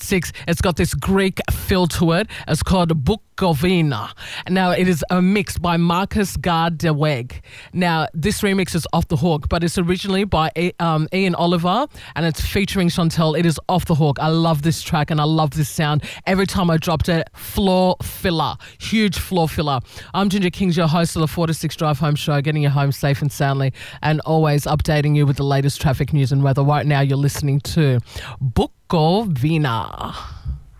6. It's got this Greek feel to it. It's called Bukovina. Now, it is a mix by Marcus Gardeweg. Now, this remix is off the hook, but it's originally by Ian Oliver, and it's featuring Chantel. It is off the hook. I love this track, and I love this sound. Every time I dropped it, floor filler. Huge floor filler. I'm Ginger Kings, your host of the 4 to 6 Drive Home Show, getting you home safe and soundly, and always updating you with the latest traffic news and weather. Right now, you're listening to Bukovina.